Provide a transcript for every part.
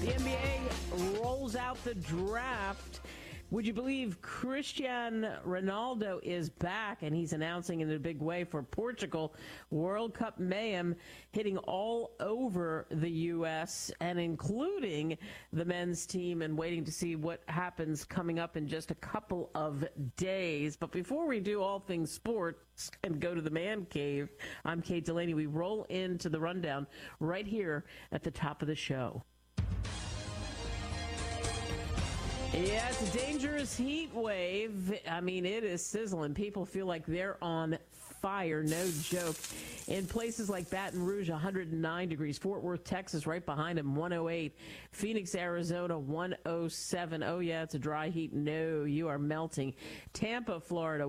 The NBA rolls out the draft. Would you believe Cristiano Ronaldo is back, and he's announcing in a big way for Portugal? World Cup mayhem hitting all over the U.S. and including the men's team, and waiting to see what happens coming up in just a couple of days. But before we do all things sports and go to the man cave, I'm Kate Delaney. We roll into the rundown right here at the top of the show. Yeah, it's a dangerous heat wave. I mean, it is sizzling. People feel like they're on fire, no joke. In places like Baton Rouge, 109 degrees. Fort Worth, Texas, right behind them, 108. Phoenix, Arizona, 107. Oh, yeah, it's a dry heat. No, you are melting. Tampa, Florida,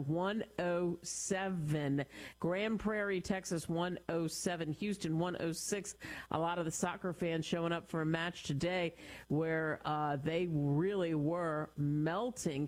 107. Grand Prairie, Texas, 107. Houston, 106. A lot of the soccer fans showing up for a match today where they really were melting.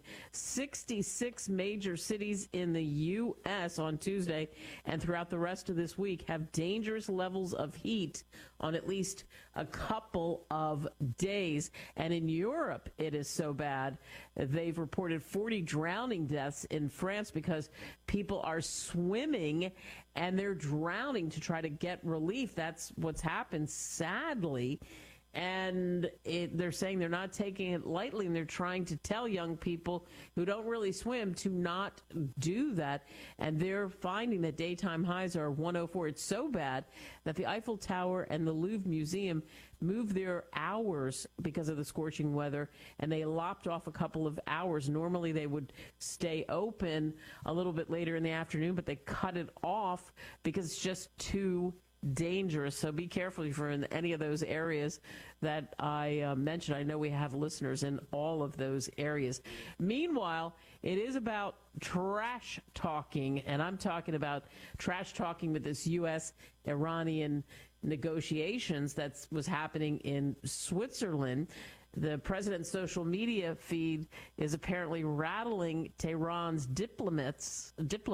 66 major cities in the U.S. on Tuesday and throughout the rest of this week have dangerous levels of heat on at least a couple of days. And in Europe, it is so bad. They've reported 40 drowning deaths in France because people are swimming and they're drowning to try to get relief. That's what's happened, sadly. And they're saying they're not taking it lightly, and they're trying to tell young people who don't really swim to not do that. And they're finding that daytime highs are 104. It's so bad that the Eiffel Tower and the Louvre Museum moved their hours because of the scorching weather, and they lopped off a couple of hours. Normally they would stay open a little bit later in the afternoon, but they cut it off because it's just too dangerous. So be careful if you're in any of those areas that I mentioned. I know we have listeners in all of those areas. Meanwhile, it is about trash talking, and I'm talking about trash talking with this U.S.-Iranian negotiations that was happening in Switzerland. The president's social media feed is apparently rattling Tehran's diplomats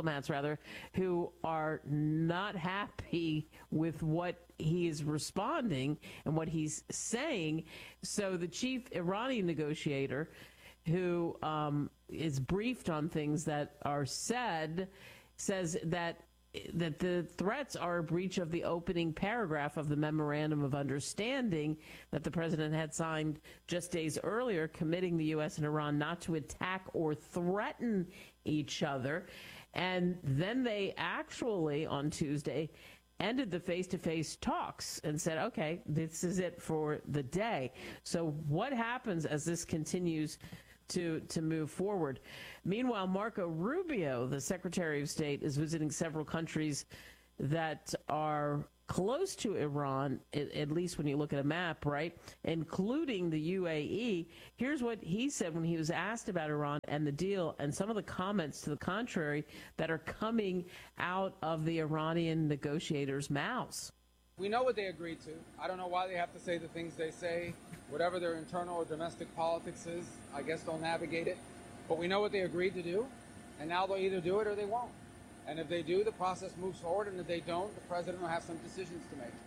who are not happy with what he is responding and what he's saying. So the chief Iranian negotiator, who is briefed on things that are said, says that the threats are a breach of the opening paragraph of the Memorandum of Understanding that the president had signed just days earlier, committing the U.S. and Iran not to attack or threaten each other. And then they actually, on Tuesday, ended the face-to-face talks and said, okay, this is it for the day. So what happens as this continues to move forward? Meanwhile, Marco Rubio, the Secretary of State, is visiting several countries that are close to Iran, at least when you look at a map, right, including the UAE. Here's what he said when he was asked about Iran and the deal, and some of the comments to the contrary that are coming out of the Iranian negotiators' mouths. We know what they agreed to. I don't know why they have to say the things they say. Whatever their internal or domestic politics is, I guess they'll navigate it. But we know what they agreed to do, and now they'll either do it or they won't. And if they do, the process moves forward, and if they don't, the president will have some decisions to make.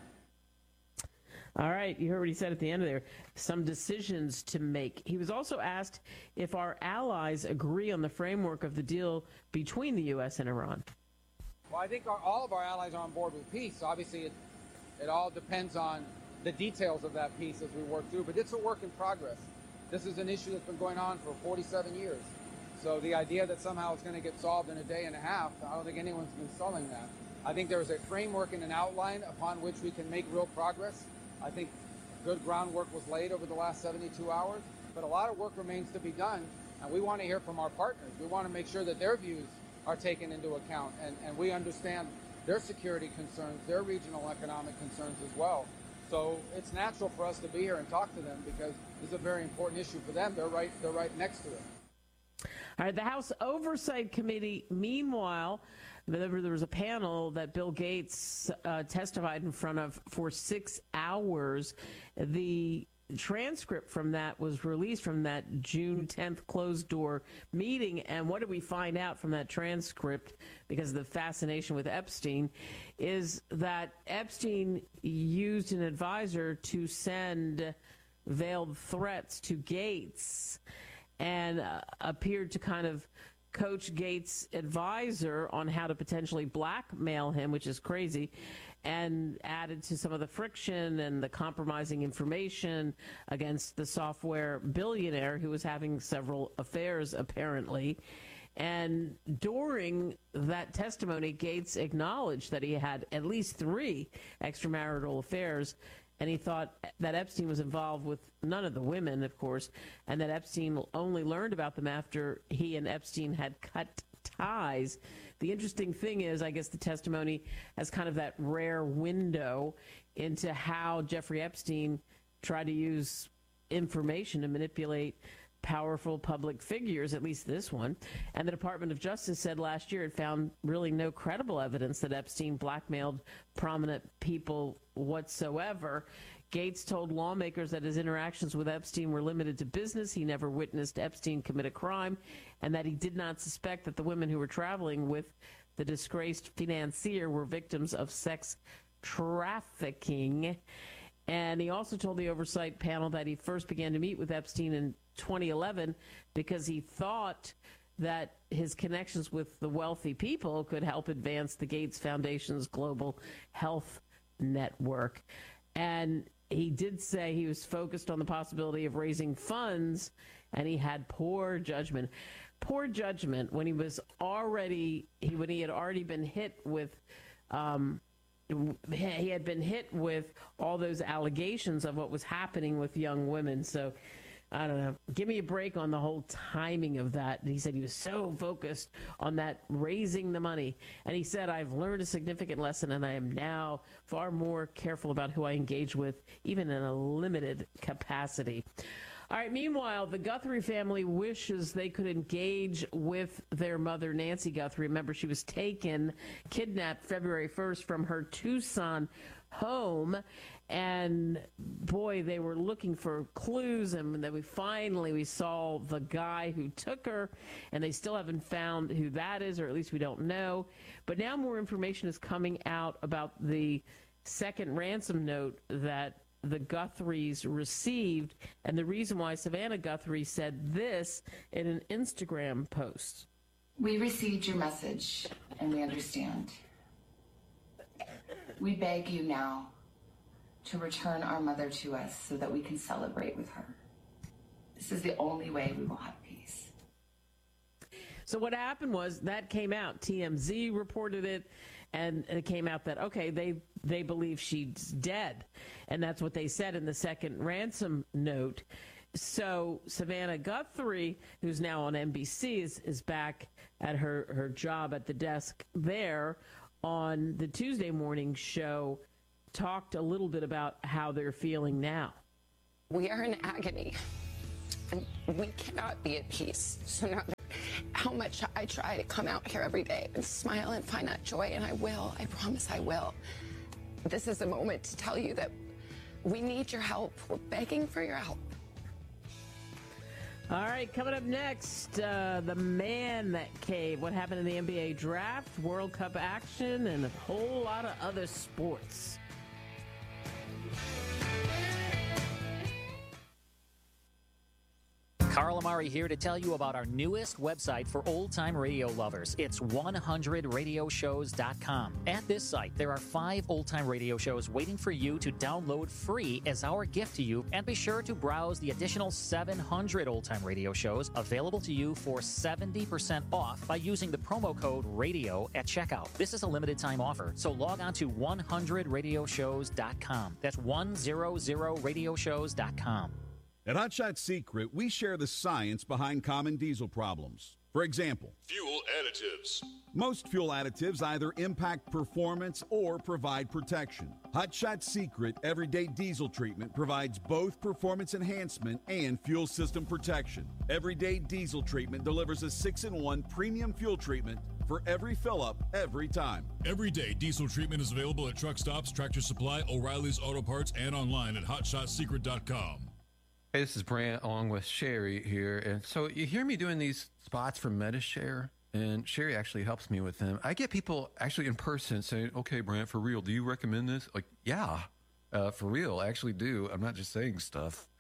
All right, you heard what he said at the end of there, some decisions to make. He was also asked if our allies agree on the framework of the deal between the U.S. and Iran. Well, I think all of our allies are on board with peace. Obviously, it all depends on the details of that peace as we work through, but it's a work in progress. This is an issue that's been going on for 47 years. So the idea that somehow it's going to get solved in a day and a half, I don't think anyone's been selling that. I think there's a framework and an outline upon which we can make real progress. I think good groundwork was laid over the last 72 hours, but a lot of work remains to be done, and we want to hear from our partners. We want to make sure that their views are taken into account, and we understand their security concerns, their regional economic concerns as well. So it's natural for us to be here and talk to them because it's a very important issue for them. They're right next to it. All right, the House Oversight Committee, meanwhile, there was a panel that Bill Gates testified in front of for 6 hours. The transcript from that was released from that June 10th closed-door meeting. And what did we find out from that transcript, because of the fascination with Epstein, is that Epstein used an advisor to send veiled threats to Gates and appeared to kind of coach Gates' advisor on how to potentially blackmail him, which is crazy, and added to some of the friction and the compromising information against the software billionaire who was having several affairs, apparently. And during that testimony, Gates acknowledged that he had at least 3 extramarital affairs, and he thought that Epstein was involved with none of the women, of course, and that Epstein only learned about them after he and Epstein had cut ties. The interesting thing is, I guess the testimony has kind of that rare window into how Jeffrey Epstein tried to use information to manipulate powerful public figures, at least this one. And the Department of Justice said last year it found really no credible evidence that Epstein blackmailed prominent people whatsoever. Gates told lawmakers that his interactions with Epstein were limited to business. He never witnessed Epstein commit a crime, and that he did not suspect that the women who were traveling with the disgraced financier were victims of sex trafficking. And he also told the oversight panel that he first began to meet with Epstein in 2011 because he thought that his connections with the wealthy people could help advance the Gates Foundation's global health network. And he did say he was focused on the possibility of raising funds, and he had poor judgment. Poor judgment when he had already been hit with he had been hit with all those allegations of what was happening with young women. So I don't know. Give me a break on the whole timing of that. And he said he was so focused on that raising the money. And he said, I've learned a significant lesson, and I am now far more careful about who I engage with, even in a limited capacity. All right, meanwhile, the Guthrie family wishes they could engage with their mother, Nancy Guthrie. Remember, she was kidnapped February 1st from her Tucson home. And boy, they were looking for clues, and then we saw the guy who took her, and they still haven't found who that is, or at least we don't know. But now more information is coming out about the second ransom note that the Guthries received, and the reason why. Savannah Guthrie said this in an Instagram post. We received your message, and we understand. We beg you now to return our mother to us so that we can celebrate with her. This is the only way we will have peace. So what happened was that came out. TMZ reported it, and it came out that, okay, they believe she's dead. And that's what they said in the second ransom note. So Savannah Guthrie, who's now on NBC, is back at her job at the desk there on the Tuesday morning show, talked a little bit about how they're feeling now. We are in agony, and we cannot be at peace. So no matter how much I try to come out here every day and smile and find that joy, and I will, I promise I will. This is a moment to tell you that we need your help. We're begging for your help. All right, coming up next, the man that caved. What happened in the NBA draft, World Cup action, and a whole lot of other sports. Carl Amari here to tell you about our newest website for old-time radio lovers. It's 100radioshows.com. At this site, there are 5 old-time radio shows waiting for you to download free as our gift to you, and be sure to browse the additional 700 old-time radio shows available to you for 70% off by using the promo code RADIO at checkout. This is a limited-time offer, so log on to 100radioshows.com. That's 100radioshows.com. At Hot Shot Secret, we share the science behind common diesel problems. For example, fuel additives. Most fuel additives either impact performance or provide protection. Hot Shot Secret Everyday Diesel Treatment provides both performance enhancement and fuel system protection. Everyday Diesel Treatment delivers a 6-in-1 premium fuel treatment for every fill-up, every time. Everyday Diesel Treatment is available at truck stops, Tractor Supply, O'Reilly's Auto Parts, and online at HotShotSecret.com. Hey, this is Brant along with Sherry here. And so you hear me doing these spots for MediShare, and Sherry actually helps me with them. I get people actually in person saying, okay, Brant, for real, do you recommend this? Like, yeah, for real, I actually do. I'm not just saying stuff.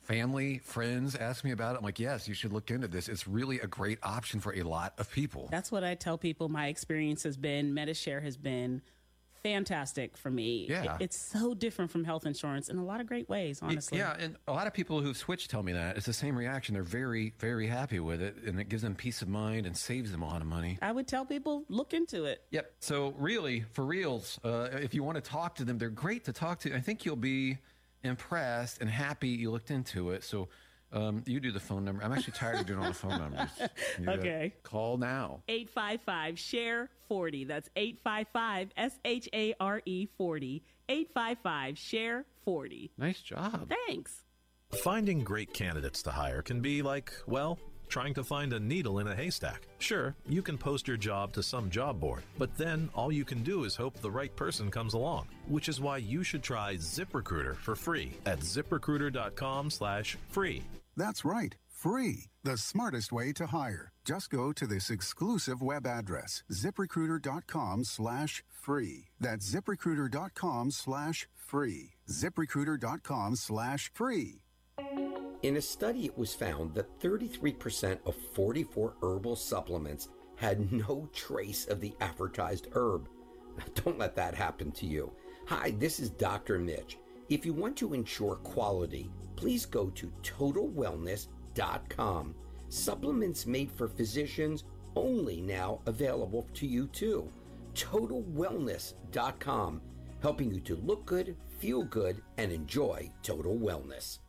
family, friends ask me about it. I'm like, yes, you should look into this. It's really a great option for a lot of people. That's what I tell people. My experience has been, Medi-Share has been fantastic for me. Yeah. It's so different from health insurance in a lot of great ways, honestly. Yeah, and a lot of people who've switched tell me that. It's the same reaction. They're very, very happy with it, and it gives them peace of mind and saves them a lot of money. I would tell people, look into it. Yep. So really, for reals, if you want to talk to them, they're great to talk to. I think you'll be impressed and happy you looked into it. So you do the phone number. I'm actually tired of doing all the phone numbers. Okay. Call now. 855-SHARE-40. That's 855-SHARE 40. 855-SHARE-40. Nice job. Thanks. Finding great candidates to hire can be like, well, trying to find a needle in a haystack. Sure, you can post your job to some job board, but then all you can do is hope the right person comes along, which is why you should try ZipRecruiter for free at ZipRecruiter.com/free. That's right, free. The smartest way to hire. Just go to this exclusive web address, ZipRecruiter.com/free. That's ZipRecruiter.com/free. ZipRecruiter.com/free. In a study, it was found that 33% of 44 herbal supplements had no trace of the advertised herb. Don't let that happen to you. Hi, this is Dr. Mitch. If you want to ensure quality, please go to TotalWellness.com. Supplements made for physicians only now available to you too. TotalWellness.com, helping you to look good, feel good, and enjoy total wellness.